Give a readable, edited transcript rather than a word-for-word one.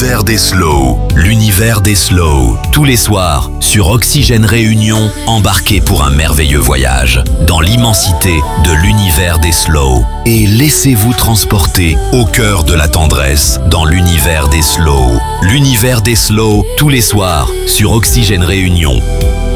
l'univers des slow. L'univers des slow. Tous les soirs, sur Oxygène Réunion, embarquez pour un merveilleux voyage dans l'immensité de l'univers des slow. Et laissez-vous transporter au cœur de la tendresse dans l'univers des slow. L'univers des slow, tous les soirs, sur Oxygène Réunion.